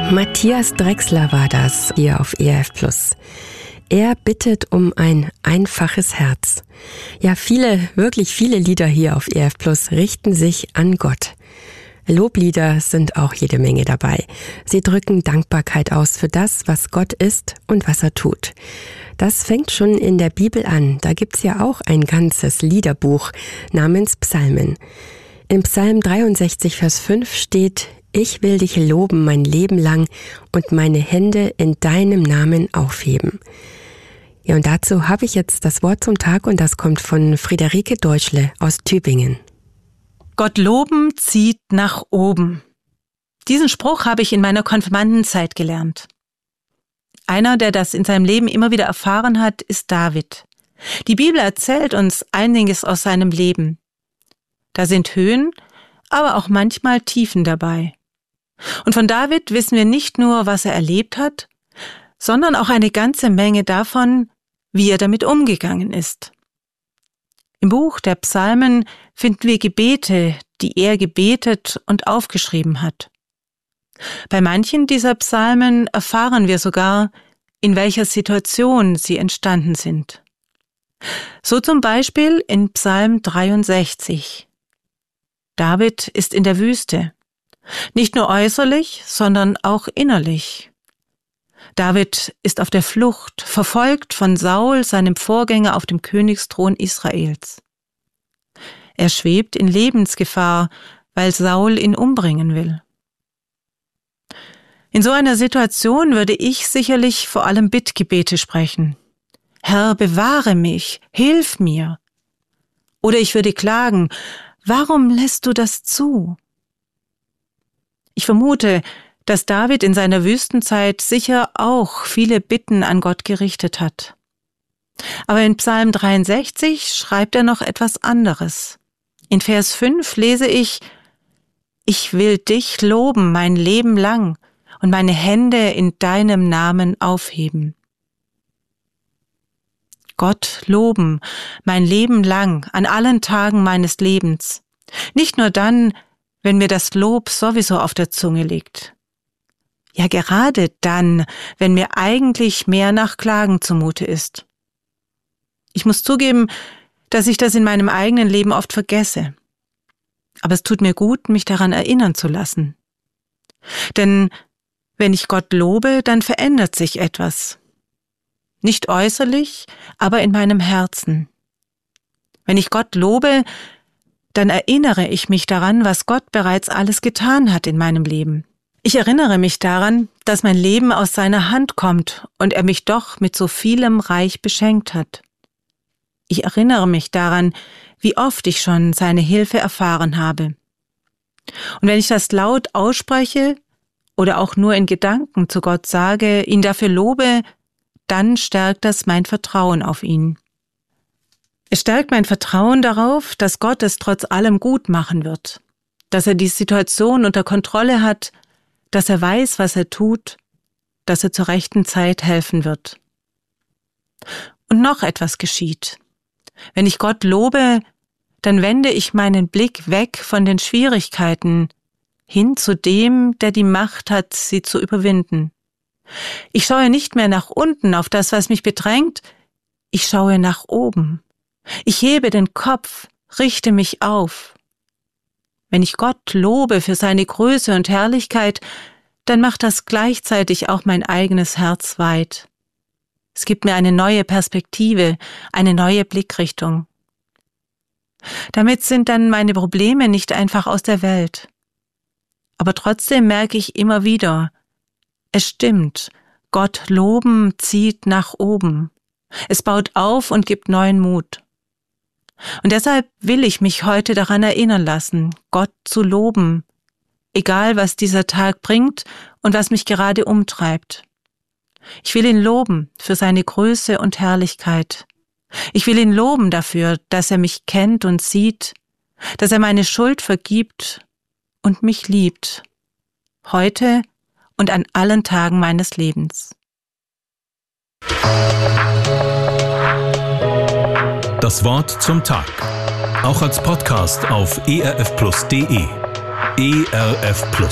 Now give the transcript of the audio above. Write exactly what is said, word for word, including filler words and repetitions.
Matthias Drechsler war das hier auf E R F Plus. Er bittet um ein einfaches Herz. Ja, viele, wirklich viele Lieder hier auf E R F Plus richten sich an Gott. Loblieder sind auch jede Menge dabei. Sie drücken Dankbarkeit aus für das, was Gott ist und was er tut. Das fängt schon in der Bibel an. Da gibt's ja auch ein ganzes Liederbuch namens Psalmen. Im Psalm dreiundsechzig, Vers fünf steht: Ich will dich loben mein Leben lang und meine Hände in deinem Namen aufheben. Ja, und dazu habe ich jetzt das Wort zum Tag und das kommt von Friederike Deutschle aus Tübingen. Gott loben zieht nach oben. Diesen Spruch habe ich in meiner Konfirmandenzeit gelernt. Einer, der das in seinem Leben immer wieder erfahren hat, ist David. Die Bibel erzählt uns einiges aus seinem Leben. Da sind Höhen, aber auch manchmal Tiefen dabei. Und von David wissen wir nicht nur, was er erlebt hat, sondern auch eine ganze Menge davon, wie er damit umgegangen ist. Im Buch der Psalmen finden wir Gebete, die er gebetet und aufgeschrieben hat. Bei manchen dieser Psalmen erfahren wir sogar, in welcher Situation sie entstanden sind. So zum Beispiel in Psalm dreiundsechzig. David ist in der Wüste. Nicht nur äußerlich, sondern auch innerlich. David ist auf der Flucht, verfolgt von Saul, seinem Vorgänger auf dem Königsthron Israels. Er schwebt in Lebensgefahr, weil Saul ihn umbringen will. In so einer Situation würde ich sicherlich vor allem Bittgebete sprechen. Herr, bewahre mich, hilf mir. Oder ich würde klagen, warum lässt du das zu? Ich vermute, dass David in seiner Wüstenzeit sicher auch viele Bitten an Gott gerichtet hat. Aber in Psalm dreiundsechzig schreibt er noch etwas anderes. In Vers fünf lese ich: Ich will dich loben mein Leben lang und meine Hände in deinem Namen aufheben. Gott loben mein Leben lang, an allen Tagen meines Lebens. Nicht nur dann, wenn mir das Lob sowieso auf der Zunge liegt. Ja, gerade dann, wenn mir eigentlich mehr nach Klagen zumute ist. Ich muss zugeben, dass ich das in meinem eigenen Leben oft vergesse. Aber es tut mir gut, mich daran erinnern zu lassen. Denn wenn ich Gott lobe, dann verändert sich etwas. Nicht äußerlich, aber in meinem Herzen. Wenn ich Gott lobe, dann erinnere ich mich daran, was Gott bereits alles getan hat in meinem Leben. Ich erinnere mich daran, dass mein Leben aus seiner Hand kommt und er mich doch mit so vielem reich beschenkt hat. Ich erinnere mich daran, wie oft ich schon seine Hilfe erfahren habe. Und wenn ich das laut ausspreche oder auch nur in Gedanken zu Gott sage, ihn dafür lobe, dann stärkt das mein Vertrauen auf ihn. Es stärkt mein Vertrauen darauf, dass Gott es trotz allem gut machen wird, dass er die Situation unter Kontrolle hat, dass er weiß, was er tut, dass er zur rechten Zeit helfen wird. Und noch etwas geschieht. Wenn ich Gott lobe, dann wende ich meinen Blick weg von den Schwierigkeiten hin zu dem, der die Macht hat, sie zu überwinden. Ich schaue nicht mehr nach unten auf das, was mich bedrängt, ich schaue nach oben. Ich hebe den Kopf, richte mich auf. Wenn ich Gott lobe für seine Größe und Herrlichkeit, dann macht das gleichzeitig auch mein eigenes Herz weit. Es gibt mir eine neue Perspektive, eine neue Blickrichtung. Damit sind dann meine Probleme nicht einfach aus der Welt. Aber trotzdem merke ich immer wieder, es stimmt, Gott loben zieht nach oben. Es baut auf und gibt neuen Mut. Und deshalb will ich mich heute daran erinnern lassen, Gott zu loben, egal was dieser Tag bringt und was mich gerade umtreibt. Ich will ihn loben für seine Größe und Herrlichkeit. Ich will ihn loben dafür, dass er mich kennt und sieht, dass er meine Schuld vergibt und mich liebt, heute und an allen Tagen meines Lebens. Das Wort zum Tag. Auch als Podcast auf e r f plus punkt d e. E R F Plus.